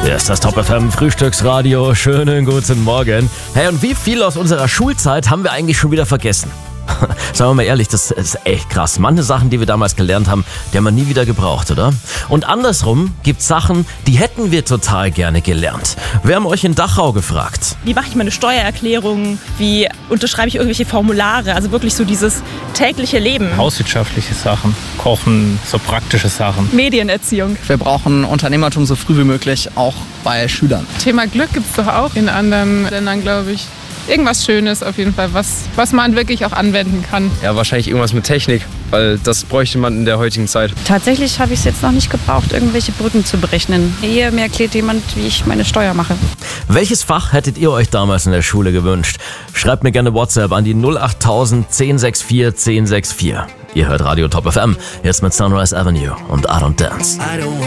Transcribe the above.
Hier ist das Top FM Frühstücksradio. Schönen guten Morgen. Hey, und wie viel aus unserer Schulzeit haben wir eigentlich schon wieder vergessen? Sagen wir mal ehrlich, das ist echt krass. Manche Sachen, die wir damals gelernt haben, die haben wir nie wieder gebraucht, oder? Und andersrum gibt's Sachen, die hätten wir total gerne gelernt. Wir haben euch in Dachau gefragt. Wie mache ich meine Steuererklärung? Wie unterschreibe ich irgendwelche Formulare? Also wirklich so dieses tägliche Leben. Hauswirtschaftliche Sachen, Kochen, so praktische Sachen. Medienerziehung. Wir brauchen Unternehmertum so früh wie möglich, auch bei Schülern. Thema Glück gibt es doch auch in anderen Ländern, glaube ich. Irgendwas Schönes auf jeden Fall, was man wirklich auch anwenden kann. Ja, wahrscheinlich irgendwas mit Technik, weil das bräuchte man in der heutigen Zeit. Tatsächlich habe ich es jetzt noch nicht gebraucht, irgendwelche Brücken zu berechnen. Hier mir erklärt jemand, wie ich meine Steuer mache. Welches Fach hättet ihr euch damals in der Schule gewünscht? Schreibt mir gerne WhatsApp an die 08000 1064 1064. Ihr hört Radio Top FM, jetzt mit Sunrise Avenue und I Don't Dance.